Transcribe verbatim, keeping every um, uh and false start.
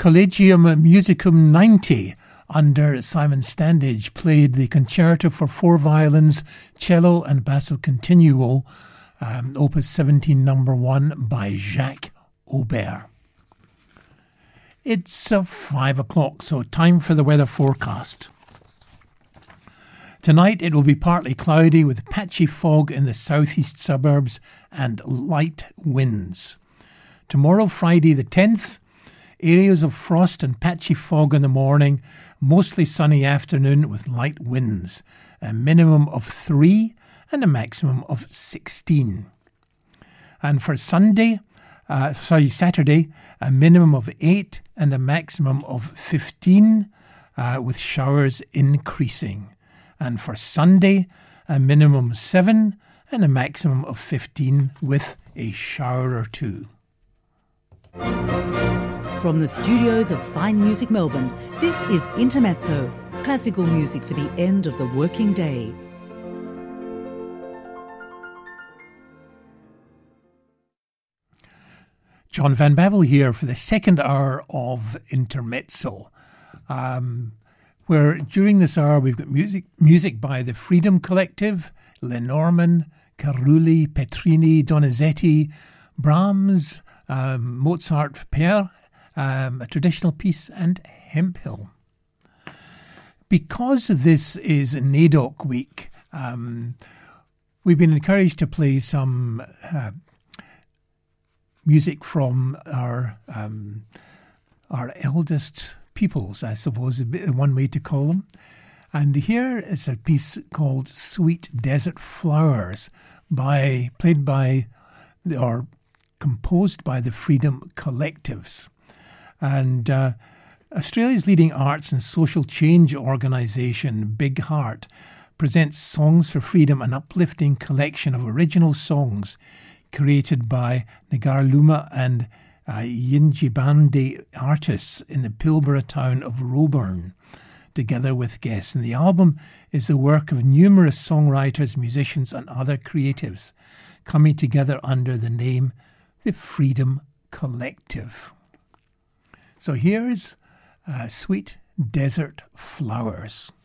Collegium Musicum ninety under Simon Standage played the Concerto for Four Violins, Cello and Basso Continuo, um, Opus seventeen number one by Jacques Aubert. It's uh, five o'clock, so time for the weather forecast. Tonight it will be partly cloudy with patchy fog in the southeast suburbs and light winds. Tomorrow, Friday the tenth, areas of frost and patchy fog in the morning, mostly sunny afternoon with light winds, a minimum of three and a maximum of sixteen. And for Sunday, uh, sorry, Saturday, a minimum of eight and a maximum of fifteen, uh, with showers increasing. And for Sunday, a minimum of seven and a maximum of fifteen with a shower or two. From the studios of Fine Music Melbourne, this is Intermezzo, classical music for the end of the working day. John Van Bavel here for the second hour of Intermezzo. Um... where during this hour we've got music music by the Freedom Collective, Lenormand, Carulli, Petrini, Donizetti, Brahms, um, Mozart, Père, um, a traditional piece, and Hemphill. Because this is NAIDOC week, um, we've been encouraged to play some uh, music from our um, our eldest peoples, I suppose, one way to call them. And here is a piece called Sweet Desert Flowers, by played by, or composed by the Freedom Collectives. And uh, Australia's leading arts and social change organisation, Big Heart, presents Songs for Freedom, an uplifting collection of original songs created by Nagar Luma and Uh, Yinjibandi artists in the Pilbara town of Roebourne, together with guests. And the album is the work of numerous songwriters, musicians and other creatives coming together under the name The Freedom Collective. So here's uh, Sweet Desert Flowers.